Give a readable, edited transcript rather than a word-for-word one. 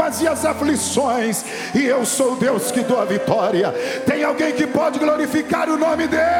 lágrimas e as aflições, e eu sou o Deus que dou a vitória. Tem alguém que pode glorificar o nome dele?